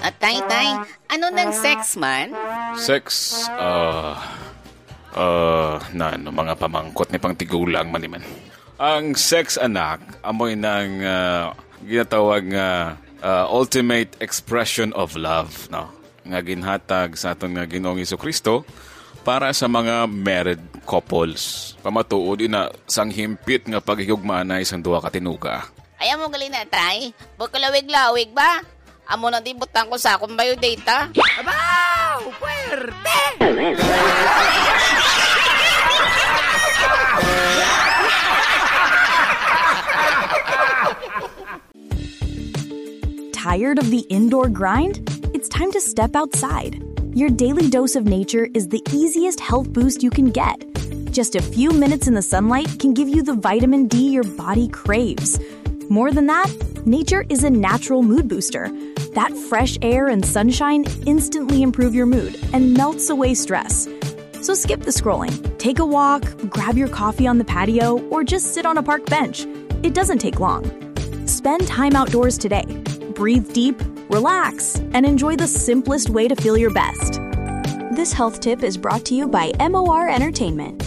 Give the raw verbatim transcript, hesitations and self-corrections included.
At tay, tay, ano ng sex man? Sex, uh, uh, na ano, mga pamangkot ni pang tigulang man. Ang sex, anak, amoy ng uh, ginatawag nga uh, ultimate expression of love, no? Nga ginhatag sa aton nga Ginoong Jesucristo para sa mga married couples. Pamatuod ina sang himpit nga paghigugmaanay sang duha ka tinuga. Ayaw mo gali na, tay. Bukalawig-lawig ba? Amo na di butang ko sa akong biodata. Abaw! Puwerte! Tired of the indoor grind? It's time to step outside. Your daily dose of nature is the easiest health boost you can get. Just a few minutes in the sunlight can give you the vitamin D your body craves. More than that, nature is a natural mood booster. That fresh air and sunshine instantly improve your mood and melts away stress. So skip the scrolling, take a walk, grab your coffee on the patio, or just sit on a park bench. It doesn't take long. Spend time outdoors today. Breathe deep, relax, and enjoy the simplest way to feel your best. This health tip is brought to you by M O R Entertainment.